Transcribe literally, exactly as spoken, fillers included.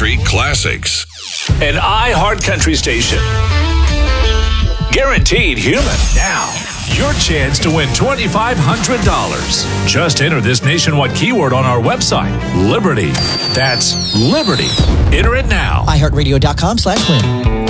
Country classics. An iHeart Country station. Guaranteed human. Now, your chance to win two thousand five hundred dollars. Just enter this nationwide keyword on our website, Liberty. That's Liberty. Enter it now. iHeartRadio.com slash win.